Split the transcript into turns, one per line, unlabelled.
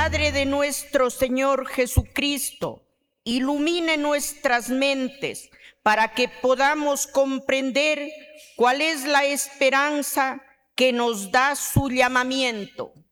Madre de nuestro Señor Jesucristo, ilumine nuestras mentes para que podamos comprender cuál es la esperanza que nos da su llamamiento.